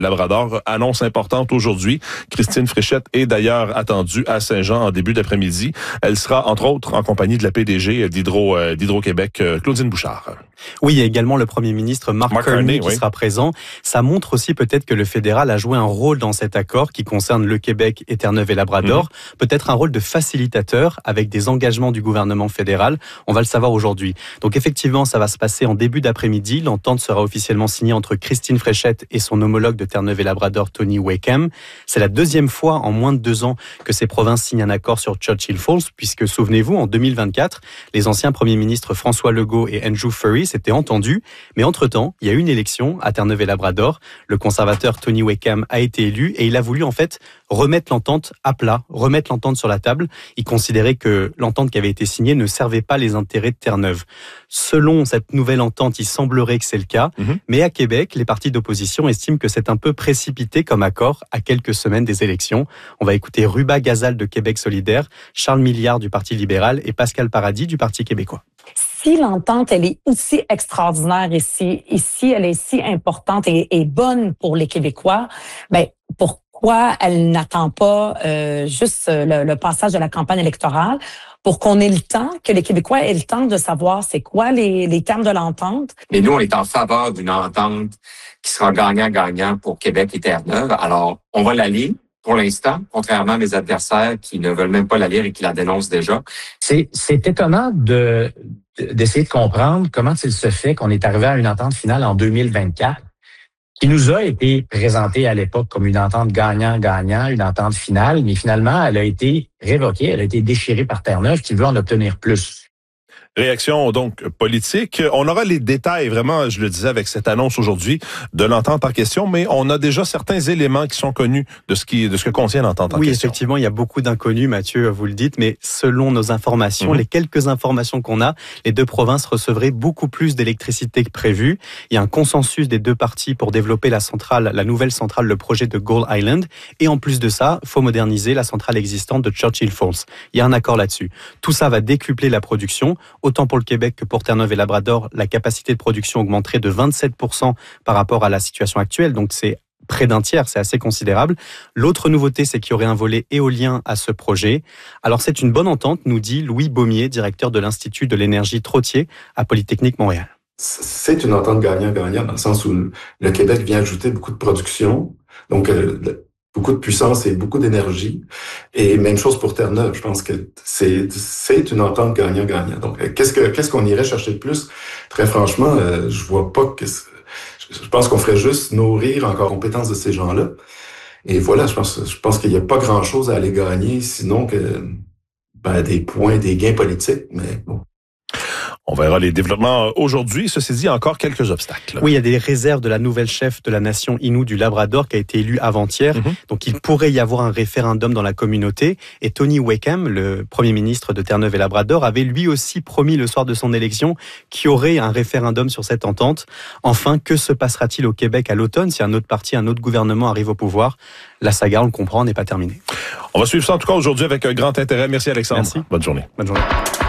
Labrador. Annonce importante aujourd'hui. Christine Fréchette est d'ailleurs attendue à Saint-Jean en début d'après-midi. Elle sera, entre autres, en compagnie de la PDG d'Hydro-Québec, Claudine Bouchard. Oui, il y a également le premier ministre Mark Carney qui sera présent. Ça montre aussi peut-être que le fédéral a joué un rôle dans cet accord qui concerne le Québec et Terre-Neuve et Labrador. Peut-être un rôle de facilitateur avec des engagements du gouvernement fédéral. On va le savoir aujourd'hui. Donc effectivement, ça va se passer en début d'après-midi. L'entente sera officiellement signée entre Christine Fréchette et son homologue de Terre-Neuve et Labrador, Tony Wakeham. C'est la deuxième fois en moins de 2 ans que ces provinces signent un accord sur Churchill Falls, puisque, souvenez-vous, en 2024, les anciens premiers ministres François Legault et Andrew Furry s'étaient entendus. Mais entre-temps, il y a eu une élection à Terre-Neuve et Labrador. Le conservateur Tony Wakeham a été élu et il a voulu en fait remettre l'entente à plat, remettre l'entente sur la table. Il considérait que l'entente qui avait été signée ne servait pas les intérêts de Terre-Neuve. Selon cette nouvelle entente, il semblerait que c'est le cas. Mais à Québec, les partis d'opposition estiment que c'est un peu précipité comme accord à quelques semaines des élections. On va écouter Ruba Gazal de Québec solidaire, Charles Milliard du Parti libéral et Pascal Paradis du Parti québécois. Si l'entente, elle est aussi extraordinaire ici elle est si importante et bonne pour les Québécois, pourquoi elle n'attend pas juste le passage de la campagne électorale pour qu'on ait le temps, que les Québécois aient le temps de savoir c'est quoi les termes de l'entente? Mais nous, on est en faveur d'une entente qui sera gagnant-gagnant pour Québec et Terre-Neuve. Alors, on va la lire. Pour l'instant, contrairement à mes adversaires qui ne veulent même pas la lire et qui la dénoncent déjà. C'est étonnant d'essayer de comprendre comment il se fait qu'on est arrivé à une entente finale en 2024 qui nous a été présentée à l'époque comme une entente gagnant-gagnant, une entente finale, mais finalement, elle a été révoquée, elle a été déchirée par Terre-Neuve qui veut en obtenir plus. Réaction donc politique. On aura les détails, vraiment, je le disais, avec cette annonce aujourd'hui de l'entente en question, mais on a déjà certains éléments qui sont connus de ce que contient l'entente en question. Oui, effectivement, il y a beaucoup d'inconnus, Mathieu, vous le dites, mais selon nos informations, les quelques informations qu'on a, les deux provinces recevraient beaucoup plus d'électricité que prévu. Il y a un consensus des deux parties pour développer la nouvelle centrale, le projet de Gull Island, et en plus de ça, il faut moderniser la centrale existante de Churchill Falls. Il y a un accord là-dessus. Tout ça va décupler la production. Autant pour le Québec que pour Terre-Neuve et Labrador, la capacité de production augmenterait de 27% par rapport à la situation actuelle. Donc c'est près d'un tiers, c'est assez considérable. L'autre nouveauté, c'est qu'il y aurait un volet éolien à ce projet. Alors c'est une bonne entente, nous dit Louis Baumier, directeur de l'Institut de l'énergie Trottier à Polytechnique Montréal. C'est une entente gagnant-gagnant dans le sens où le Québec vient ajouter beaucoup de production. Donc beaucoup de puissance et beaucoup d'énergie. Et même chose pour Terre-Neuve. Je pense que c'est une entente gagnant-gagnant. Donc, qu'est-ce qu'on irait chercher de plus? Très franchement, je vois pas je pense qu'on ferait juste nourrir encore les compétences de ces gens-là. Et voilà, je pense qu'il n'y a pas grand-chose à aller gagner, sinon que, des points, des gains politiques. Mais bon. On verra les développements aujourd'hui. Ceci dit, encore quelques obstacles. Oui, il y a des réserves de la nouvelle chef de la nation Innu du Labrador qui a été élue avant-hier. Donc, il pourrait y avoir un référendum dans la communauté. Et Tony Wakeham, le premier ministre de Terre-Neuve et Labrador, avait lui aussi promis le soir de son élection qu'il y aurait un référendum sur cette entente. Enfin, que se passera-t-il au Québec à l'automne si un autre parti, un autre gouvernement arrive au pouvoir? La saga, on le comprend, n'est pas terminée. On va suivre ça en tout cas aujourd'hui avec un grand intérêt. Merci Alexandre. Merci. Bonne journée. Bonne journée.